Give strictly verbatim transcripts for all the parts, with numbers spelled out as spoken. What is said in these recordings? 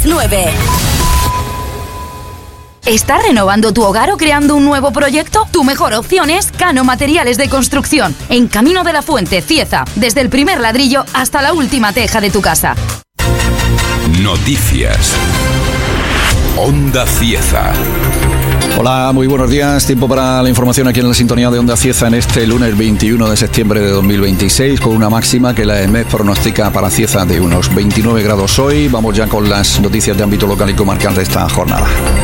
nueve. ¿Estás renovando tu hogar o creando un nuevo proyecto? Tu mejor opción es Cano Materiales de Construcción, en Camino de la Fuente, Cieza, desde el primer ladrillo hasta la última teja de tu casa. Noticias. Onda Cieza. Hola, muy buenos días. Tiempo para la información aquí en la sintonía de Onda Cieza en este lunes veintiuno de septiembre de dos mil veintiséis, con una máxima que la E M E T pronostica para Cieza de unos veintinueve grados hoy. Vamos ya con las noticias de ámbito local y comarcal de esta jornada.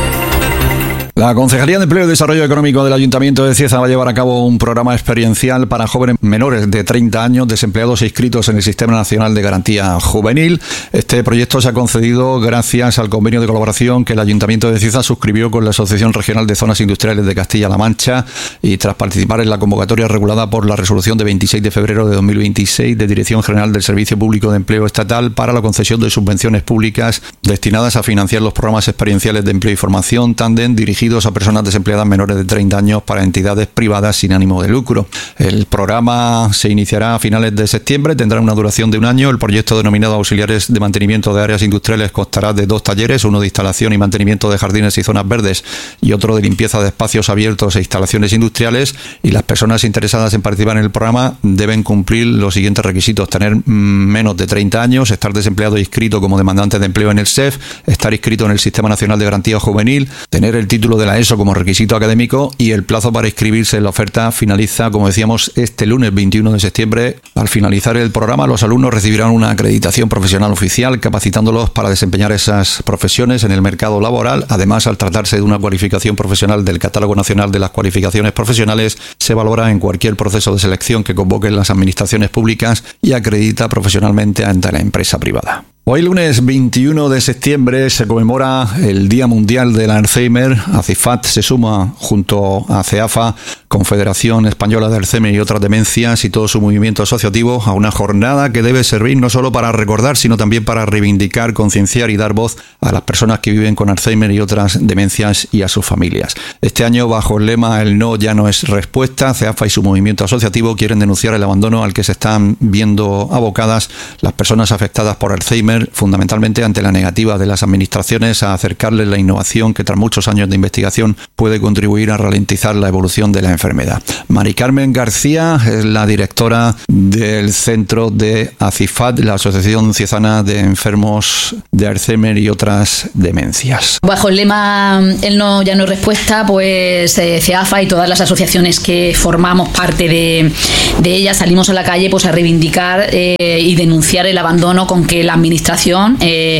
La Concejalía de Empleo y Desarrollo Económico del Ayuntamiento de Cieza va a llevar a cabo un programa experiencial para jóvenes menores de treinta años desempleados e inscritos en el Sistema Nacional de Garantía Juvenil. Este proyecto se ha concedido gracias al convenio de colaboración que el Ayuntamiento de Cieza suscribió con la Asociación Regional de Zonas Industriales de Castilla-La Mancha y tras participar en la convocatoria regulada por la resolución de veintiséis de febrero de dos mil veintiséis de Dirección General del Servicio Público de Empleo Estatal para la concesión de subvenciones públicas destinadas a financiar los programas experienciales de empleo y formación Tándem dirigidos a personas desempleadas menores de treinta años para entidades privadas sin ánimo de lucro. El programa se iniciará a finales de septiembre, tendrá una duración de un año. El proyecto denominado Auxiliares de Mantenimiento de Áreas Industriales constará de dos talleres, uno de instalación y mantenimiento de jardines y zonas verdes y otro de limpieza de espacios abiertos e instalaciones industriales, y las personas interesadas en participar en el programa deben cumplir los siguientes requisitos: tener menos de treinta años, estar desempleado e inscrito como demandante de empleo en el S E F, estar inscrito en el Sistema Nacional de Garantía Juvenil, tener el título de la ESO como requisito académico, y el plazo para inscribirse en la oferta finaliza, como decíamos, este lunes veintiuno de septiembre. Al finalizar el programa, los alumnos recibirán una acreditación profesional oficial capacitándolos para desempeñar esas profesiones en el mercado laboral. Además, al tratarse de una cualificación profesional del Catálogo Nacional de las Cualificaciones Profesionales, se valora en cualquier proceso de selección que convoquen las administraciones públicas y acredita profesionalmente ante la empresa privada. Hoy lunes veintiuno de septiembre se conmemora el Día Mundial del Alzheimer. ACIFAD se suma junto a CEAFA, Confederación Española de Alzheimer y otras demencias, y todo su movimiento asociativo a una jornada que debe servir no solo para recordar, sino también para reivindicar, concienciar y dar voz a las personas que viven con Alzheimer y otras demencias y a sus familias. Este año, bajo el lema "El no ya no es respuesta", CEAFA y su movimiento asociativo quieren denunciar el abandono al que se están viendo abocadas las personas afectadas por Alzheimer, fundamentalmente ante la negativa de las administraciones a acercarles la innovación que tras muchos años de investigación puede contribuir a ralentizar la evolución de la enfermedad. Mari Carmen García es la directora del centro de ACIFAD, la Asociación Ciezana de Enfermos de Alzheimer y otras demencias. Bajo el lema "El no ya no es respuesta", pues eh, CEAFA y todas las asociaciones que formamos parte de, de ellas salimos a la calle pues a reivindicar eh, y denunciar el abandono con que la administración Eh,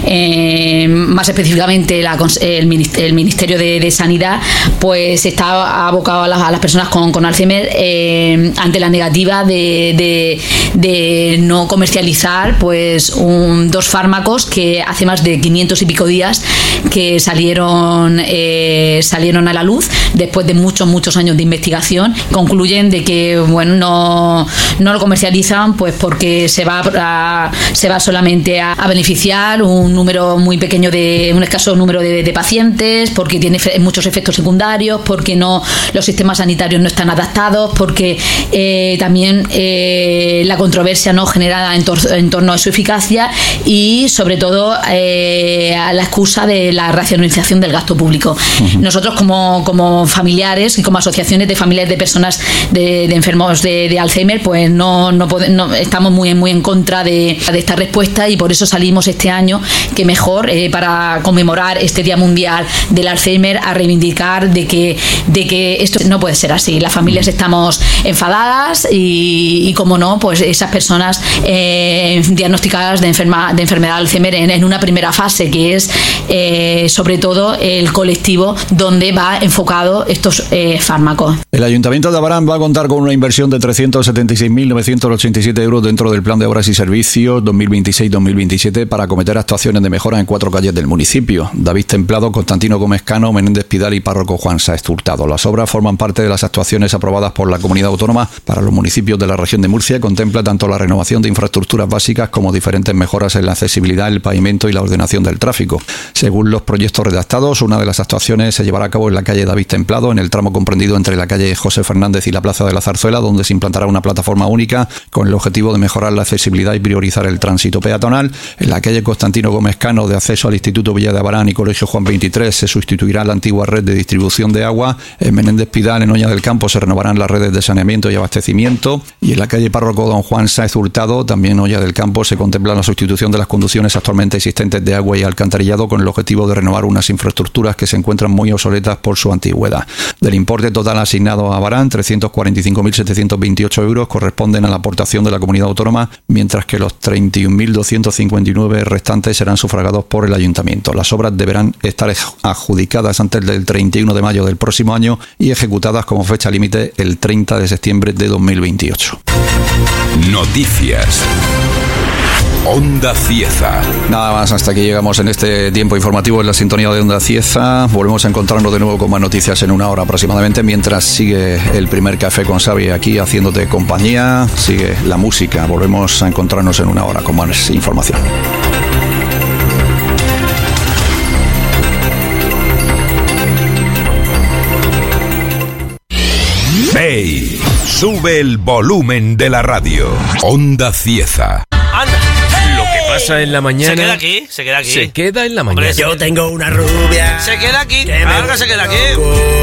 eh, más específicamente la, el Ministerio de, de Sanidad, pues está abocado a las, a las personas con, con Alzheimer eh, ante la negativa de, de, de no comercializar pues un, dos fármacos que hace más de quinientos y pico días que salieron eh, salieron a la luz después de muchos muchos años de investigación. Concluyen de que bueno no, no lo comercializan pues porque se va a, se va solamente a, a beneficiar un número muy pequeño de un escaso número de, de pacientes, porque tiene fe, muchos efectos secundarios, porque no los sistemas sanitarios no están adaptados, porque eh, también eh, la controversia no generada en, tor en torno a su eficacia y sobre todo eh, a la excusa de la racionalización del gasto público. Uh-huh. Nosotros como, como familiares y como asociaciones de familias de personas de, de enfermos de, de Alzheimer pues no, no, no estamos muy, muy en contra de, de esta respuesta, y por eso salimos este año, que mejor eh, para conmemorar este Día Mundial del Alzheimer, a reivindicar de que, de que esto no puede ser así. Las familias estamos enfadadas y, y como no, pues esas personas eh, diagnosticadas de, enferma, de enfermedad de Alzheimer en, en una primera fase, que es eh, sobre todo el colectivo donde va enfocado estos eh, fármacos. El Ayuntamiento de Abarán va a contar con una inversión de trescientos setenta y seis mil novecientos ochenta y siete euros dentro del Plan de Obras y Servicios dos mil veintiséis dos mil veintisiete para acometer actuaciones de mejora en cuatro calles del municipio: David Templado, Constantino Gómez Cano, Menéndez Pidal y Párroco Juan Sáez Hurtado. Las obras forman parte de las actuaciones aprobadas por la Comunidad Autónoma para los municipios de la región de Murcia. Contempla tanto la renovación de infraestructuras básicas como diferentes mejoras en la accesibilidad, el pavimento y la ordenación del tráfico. Según los proyectos redactados, una de las actuaciones se llevará a cabo en la calle David Templado, en el tramo comprendido entre la calle José Fernández y la Plaza de la Zarzuela, donde se implantará una plataforma única con el objetivo de mejorar la accesibilidad y priorizar el tránsito peatonal. personal. En la calle Constantino Gómez Cano, de acceso al Instituto Villa de Abarán y Colegio Juan veintitrés, se sustituirá la antigua red de distribución de agua. En Menéndez Pidal, en Oña del Campo, se renovarán las redes de saneamiento y abastecimiento. Y en la calle Párroco Don Juan Sáez Hurtado, también Oña del Campo, se contempla la sustitución de las conducciones actualmente existentes de agua y alcantarillado, con el objetivo de renovar unas infraestructuras que se encuentran muy obsoletas por su antigüedad. Del importe total asignado a Abarán, trescientos cuarenta y cinco mil setecientos veintiocho euros corresponden a la aportación de la comunidad autónoma, mientras que los treinta y un mil doscientos cincuenta y nueve restantes serán sufragados por el ayuntamiento. Las obras deberán estar adjudicadas antes del treinta y uno de mayo del próximo año y ejecutadas como fecha límite el treinta de septiembre de dos mil veintiocho. Noticias. Onda Cieza. Nada más, hasta aquí llegamos en este tiempo informativo en la sintonía de Onda Cieza. Volvemos a encontrarnos de nuevo con más noticias en una hora aproximadamente, mientras sigue el primer café con Xavi aquí haciéndote compañía, sigue la música. Volvemos a encontrarnos en una hora con más información. Hey, sube el volumen de la radio. Onda Cieza. Anda. Lo que pasa en la mañana... Se queda aquí, se queda aquí. Se queda en la mañana. Hombre, Yo tengo una rubia. Se queda aquí, que me ahora se queda aquí. loco.